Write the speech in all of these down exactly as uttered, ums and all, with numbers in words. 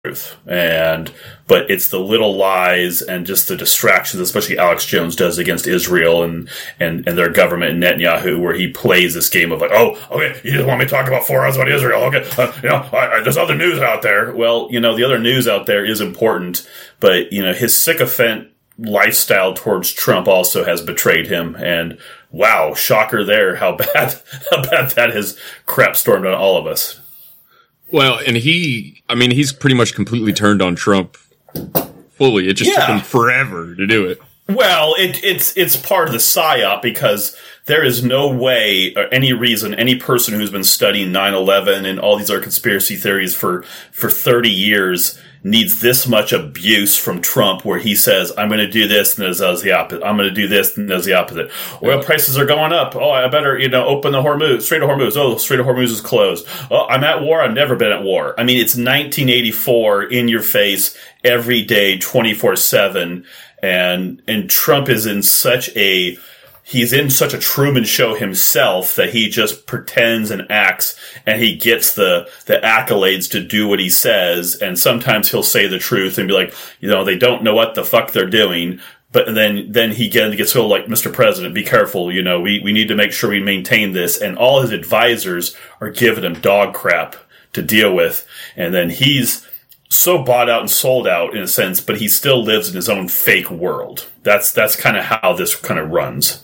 truth. And but it's the little lies and just the distractions, especially Alex Jones does against Israel and and, and their government and Netanyahu, where he plays this game of like, oh, okay, you just want me to talk about four hours about Israel? Okay, uh, you know, I, I, there's other news out there. Well, you know, the other news out there is important, but you know, his sycophant lifestyle towards Trump also has betrayed him. And wow, shocker there, how bad how bad that has crap stormed on all of us. Well, and he, I mean, he's pretty much completely turned on Trump fully. It just yeah. took him forever to do it. Well, it, it's it's part of the psyop because there is no way or any reason any person who's been studying nine eleven and all these other conspiracy theories for, for thirty years needs this much abuse from Trump where he says, I'm going to do this and does the opposite. I'm going to do this and does the opposite. Oil yeah. prices are going up. Oh, I better, you know, open the Hormuz, Strait of Hormuz. Oh, Strait of Hormuz is closed. Oh, I'm at war. I've never been at war. I mean, it's nineteen eighty-four in your face every day, twenty-four seven. And, and Trump is in such a, he's in such a Truman Show himself that he just pretends and acts and he gets the, the accolades to do what he says. And sometimes he'll say the truth and be like, you know, they don't know what the fuck they're doing. But then, then he gets, gets so like, Mister President, be careful. You know, we, we need to make sure we maintain this. And all his advisors are giving him dog crap to deal with. And then he's so bought out and sold out in a sense, but he still lives in his own fake world. That's, that's kind of how this kind of runs.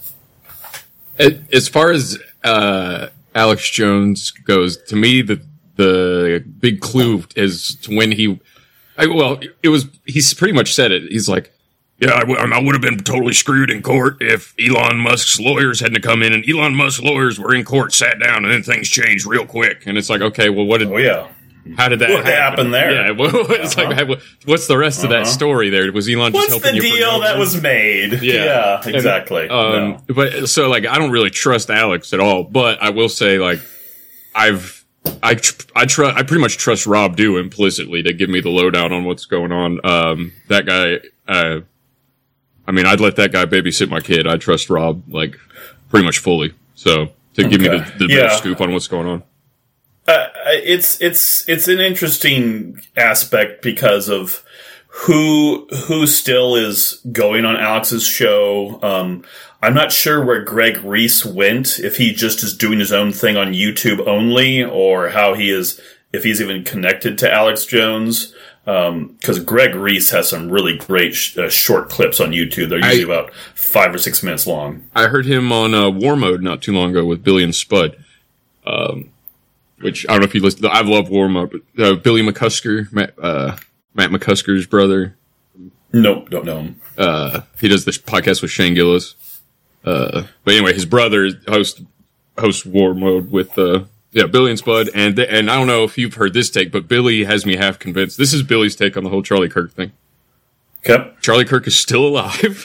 As far as uh, Alex Jones goes, to me, the the big clue is to when he, I, well, it was, he's pretty much said it. He's like, yeah, I, w- I would have been totally screwed in court if Elon Musk's lawyers hadn't come in, and Elon Musk's lawyers were in court, sat down, and then things changed real quick. And it's like, okay, well, what did... Oh, yeah. How did that what happen? happened there? Yeah, well, it's uh-huh. like, what's the rest uh-huh. of that story there? Was Elon just what's helping you? What's the deal that was made? Yeah, yeah exactly. And, um, no. But so, like, I don't really trust Alex at all. But I will say, like, I've, I, tr- I trust, I pretty much trust Rob Dew implicitly to give me the lowdown on what's going on. Um, that guy, uh, I mean, I'd let that guy babysit my kid. I trust Rob, like, pretty much fully. So to give okay. me the, the yeah. scoop on what's going on. Uh, it's it's it's an interesting aspect because of who who still is going on Alex's show. Um, I'm not sure where Greg Reese went, if he just is doing his own thing on YouTube only, or how he is, if he's even connected to Alex Jones. Because um, Greg Reese has some really great sh- uh, short clips on YouTube. They're usually I, about five or six minutes long. I heard him on uh, War Mode not too long ago with Billy and Spud. Um, Which, I don't know if you listen to, I love War Mode, but uh, Billy McCusker, Matt, uh, Matt McCusker's brother. Nope, don't know him. Uh, he does this podcast with Shane Gillis. Uh, but anyway, his brother hosts, hosts War Mode with, uh, yeah, Billy and Spud. And, th- and I don't know if you've heard this take, but Billy has me half convinced. This is Billy's take on the whole Charlie Kirk thing. Okay. Charlie Kirk is still alive.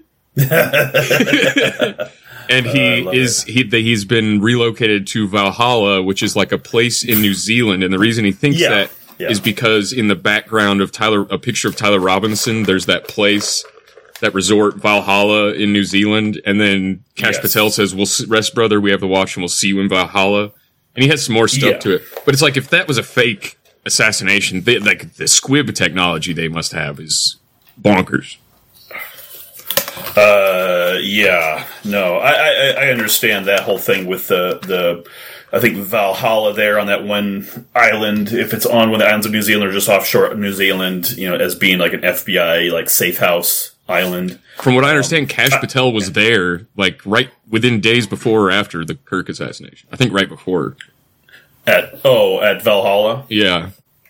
And he uh, is he that he's been relocated to Valhalla, which is like a place in New Zealand. And the reason he thinks yeah, that yeah. is because in the background of Tyler, a picture of Tyler Robinson, there's that place, that resort Valhalla in New Zealand. And then Kash yes. Patel says, "We'll rest, brother. We have the watch, and we'll see you in Valhalla." And he has some more stuff yeah. to it. But it's like if that was a fake assassination, they, like the squib technology they must have is bonkers. Uh, yeah, no, I, I, I understand that whole thing with the, the, I think Valhalla there on that one island, if it's on one of the islands of New Zealand or just offshore New Zealand, you know, as being like an F B I, like safe house island. From what I understand, um, Kash Patel was there, like right within days before or after the Kirk assassination. I think right before. At, oh, at Valhalla? Yeah.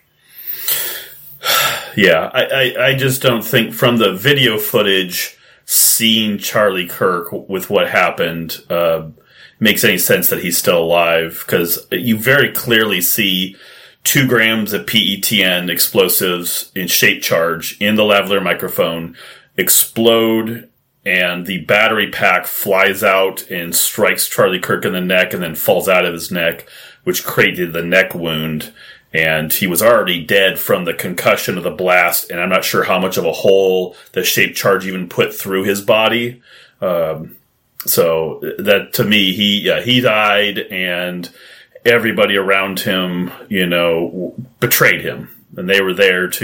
Yeah, I, I, I just don't think from the video footage, seeing Charlie Kirk with what happened uh, makes any sense that he's still alive, because you very clearly see two grams of P E T N explosives in shape charge in the lavalier microphone explode, and the battery pack flies out and strikes Charlie Kirk in the neck and then falls out of his neck, which created the neck wound. And he was already dead from the concussion of the blast, and I'm not sure how much of a hole the shape charge even put through his body. Um, so that, to me, he yeah, he died, and everybody around him, you know, betrayed him. and they were there to